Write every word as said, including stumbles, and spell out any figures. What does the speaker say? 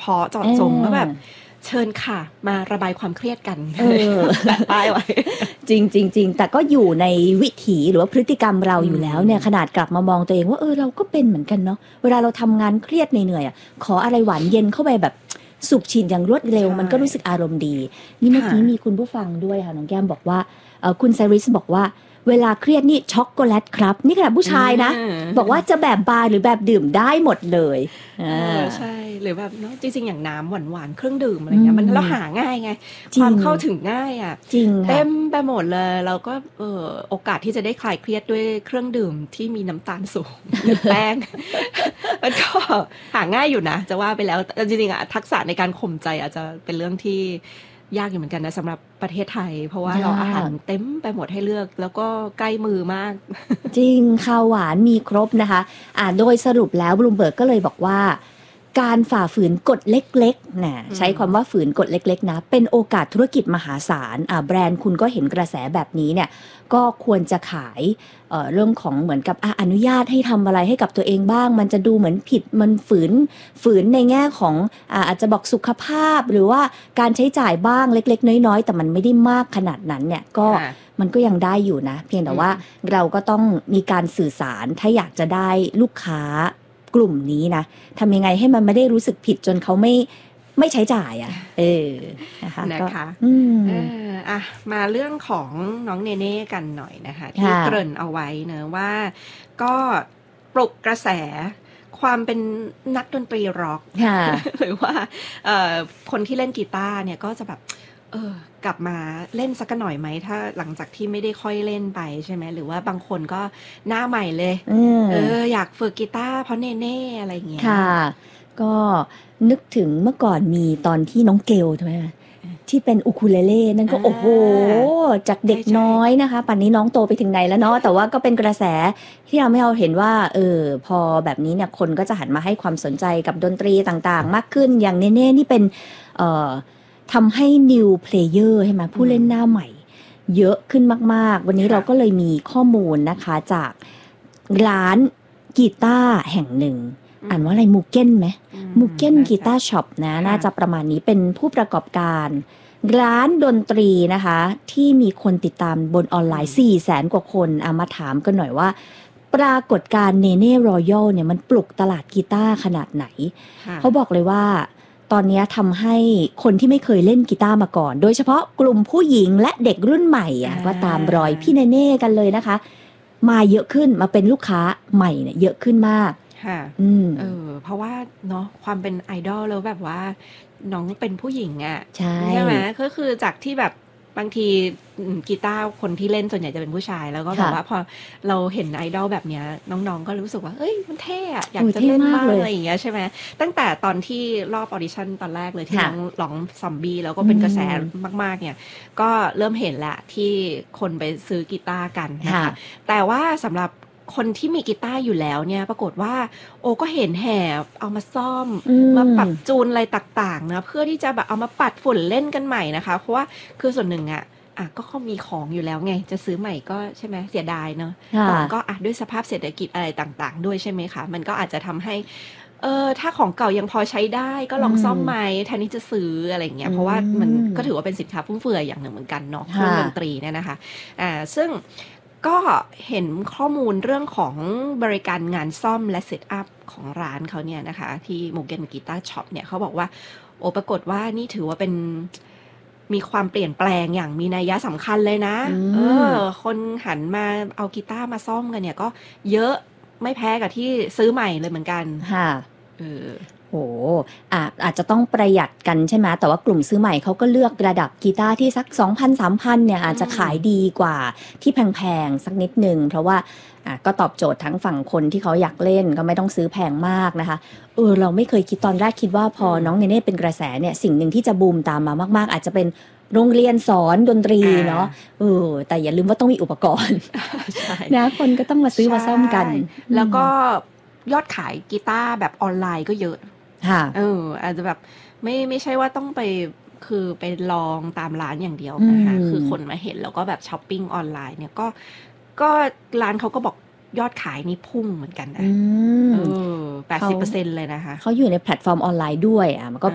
าะเจาะจงก็แบบเชิญค่ะมาระบายความเครียดกันแปะป้ายไว้จริงจริงจริงแต่ก็อยู่ในวิถีหรือว่าพฤติกรรมเราอยู่แล้วเนี่ยขนาดกลับมามองตัวเองว่าเออเราก็เป็นเหมือนกันเนาะเวลาเราทำงานเครียดเหนื่อยๆอ่ะขออะไรหวานเย็นเข้าไปแบบสุกฉีดอย่างรวดเร็วมันก็รู้สึกอารมณ์ดีนี่เมื่อกี้มีคุณผู้ฟังด้วยค่ะน้องแก้มบอกว่าเออคุณไซริสบอกว่าเวลาเครียดนี่ช็อกโกแลตครับนี่ขนาดผู้ชายนะบอกว่าจะแบบบาร์หรือแบบดื่มได้หมดเลยอ่าใช่หรือแบบเนาะจริงๆอย่างน้ำหวานๆเครื่องดื่มอะไรเงี้ยมันเราหาง่ายไงความเข้าถึงง่ายอ่ะเต็มไปหมดเลยเราก็เออโอกาสที่จะได้คลายเครียดด้วยเครื่องดื่มที่มีน้ำตาลสูงหรือแป้งมันก็หาง่ายอยู่นะจะว่าไปแล้วจริงๆอ่ะทักษะในการข่มใจอาจจะเป็นเรื่องที่ยากอยู่เหมือนกันนะสำหรับประเทศไทยเพราะว่าเราอาหารเต็มไปหมดให้เลือกแล้วก็ใกล้มือมากจริงข้าวหวานมีครบนะคะอ่าโดยสรุปแล้วบลูมเบิร์กก็เลยบอกว่าการฝ่าฝืนกฎเล็กๆนะใช้ความว่าฝืนกฎเล็กๆนะเป็นโอกาสธุรกิจมหาศาลอ่าแบรนด์คุณก็เห็นกระแสแบบนี้เนี่ยก็ควรจะขายเอ่อเรื่องของเหมือนกับอ่ะอนุญาตให้ทำอะไรให้กับตัวเองบ้างมันจะดูเหมือนผิดมันฝืนฝืนในแง่ของอ่าอาจจะบอกสุขภาพหรือว่าการใช้จ่ายบ้างเล็กๆน้อยๆแต่มันไม่ได้มากขนาดนั้นเนี่ยก็มันก็ยังได้อยู่นะเพียงแต่ว่าเราก็ต้องมีการสื่อสารถ้าอยากจะได้ลูกค้ากลุ่มนี้นะทำยังไงให้มันไม่ได้รู้สึกผิดจนเขาไม่ไม่ใช้จ่ายอ่ะเออนะคะนะคะเอออ่ะมาเรื่องของน้องเนเน่กันหน่อยนะคะที่เกริ่นเอาไว้เนอะว่าก็ปลุกกระแสความเป็นนักดนตรีร็อกหรือว่าคนที่เล่นกีตาร์เนี่ยก็จะแบบเออกลับมาเล่นสักหน่อยไหมถ้าหลังจากที่ไม่ได้ค่อยเล่นไปใช่ไหมหรือว่าบางคนก็หน้าใหม่เลยเอออยากฝึกกีตาร์เพราะเนเน่อะไรอย่างเงี้ยค่ะก็นึกถึงเมื่อก่อนมีตอนที่น้องเกลใช่ไหมที่เป็นอูคูเลเล่นั่นก็โอ้โหจากเด็กน้อยนะคะป่านนี้น้องโตไปถึงไหนแล้วเนาะแต่ว่าก็เป็นกระแสที่เราไม่เอาเห็นว่าเออพอแบบนี้เนี่ยคนก็จะหันมาให้ความสนใจกับดนตรีต่างๆมากขึ้นอย่างเนเน่นี่เป็นเอ่อทำให้ new player ใช่ไหมผู้เล่นหน้าใหม่เยอะขึ้นมากๆวันนี้เราก็เลยมีข้อมูลนะคะจากร้านกีตาร์แห่งหนึ่งอ่านว่าอะไรมูเก้นไหมมูเก้นกีตาร์ช็อปนะน่าจะประมาณนี้เป็นผู้ประกอบการร้านดนตรีนะคะที่มีคนติดตามบนออนไลน์ สี่แสน กว่าคนเอามาถามกันหน่อยว่าปรากฏการณ์เนเน่รอยัลเนี่ยมันปลุกตลาดกีตาร์ขนาดไหนเขาบอกเลยว่าตอนนี้ทำให้คนที่ไม่เคยเล่นกีตาร์มาก่อนโดยเฉพาะกลุ่มผู้หญิงและเด็กรุ่นใหม่อ่ะก็ตามรอยพี่เนเน่กันเลยนะคะมาเยอะขึ้นมาเป็นลูกค้าใหม่เนี่ยเยอะขึ้นมากค่ะเออเพราะว่าเนาะความเป็นไอดอลแล้วแบบว่าน้องเป็นผู้หญิงอ่ะใช่ใช่ไหมก็คือจากที่แบบบางทีกีตาร์คนที่เล่นส่วนใหญ่จะเป็นผู้ชายแล้วก็แบบว่าพอเราเห็นไอดอลแบบเนี้ยน้องๆก็รู้สึกว่าเอ้ยมันเท่อะอยากจะเล่นบ้างอะไรอย่างเงี้ยใช่ไหมตั้งแต่ตอนที่รอบออดิชั่นตอนแรกเลยที่น้องร้องซอมบี้แล้วก็เป็นกระแสมากๆเนี่ยก็เริ่มเห็นแหละที่คนไปซื้อกีตาร์กันนะคะแต่ว่าสำหรับคนที่มีกีตาร์อยู่แล้วเนี่ยปรากฏว่าโอ้ก็เห็นแห่เอามาซ่อมมาปรับจูนอะไรต่างๆนะเพื่อที่จะแบบเอามาปัดฝุ่นเล่นกันใหม่นะคะเพราะว่าคือส่วนหนึ่งอ่ะอ่ะก็เขามีของอยู่แล้วไงจะซื้อใหม่ก็ใช่ไหมเสียดายเนาะของก็อ่ะด้วยสภาพเศรษฐกิจอะไรต่างๆด้วยใช่ไหมคะมันก็อาจจะทำให้เออถ้าของเก่ายังพอใช้ได้ก็ลองซ่อมใหม่แทนที่จะซื้ออะไรเงี้ยเพราะว่ามันก็ถือว่าเป็นสินค้าฟุ่มเฟือยอย่างหนึ่งเหมือนกันเนาะเครื่องดนตรีเนี่ยนะคะอ่าซึ่งก็เห็นข้อมูลเรื่องของบริการงานซ่อมและเซตอัพของร้านเขาเนี่ยนะคะที่มูเกนกีตาร์ช็อปเนี่ยเขาบอกว่าโอ้ปรากฏว่านี่ถือว่าเป็นมีความเปลี่ยนแปลงอย่างมีนัยสำคัญเลยนะเออคนหันมาเอากีตาร์มาซ่อมกันเนี่ยก็เยอะไม่แพ้กับที่ซื้อใหม่เลยเหมือนกันค่ะเออโหอ่ะอาจจะต้องประหยัดกันใช่ไหมแต่ว่ากลุ่มซื้อใหม่เขาก็เลือกระดับกีตาร์ที่สัก สองพัน สามพัน เนี่ยอาจจะขายดีกว่าที่แพงๆสักนิดนึงเพราะว่าอ่ะก็ตอบโจทย์ทั้งฝั่งคนที่เขาอยากเล่นก็ไม่ต้องซื้อแพงมากนะคะเออเราไม่เคยคิดตอนแรกคิดว่าพอน้องเนเน่เป็นกระแสเนี่ยสิ่งหนึ่งที่จะบูมตามมามากๆอาจจะเป็นโรงเรียนสอนดนตรีเนาะเออแต่อย่าลืมว่าต้องมีอุปกรณ์นะคนก็ต้องมาซื้อมาซ่อมกันแล้วก็ยอดขายกีตาร์แบบออนไลน์ก็เยอะเอออาจจะแบบไม่ไม่ใช่ว่าต้องไปคือไปลองตามร้านอย่างเดียวนะคะคือคนมาเห็นแล้วก็แบบช้อปปิ้งออนไลน์เนี่ยก็ก็ร้านเขาก็บอกยอดขายนี่พุ่งเหมือนกันนะเออแปดสิบเปอร์เซ็นต์เลยนะคะเขาอยู่ในแพลตฟอร์มออนไลน์ด้วยอ่ะมันก็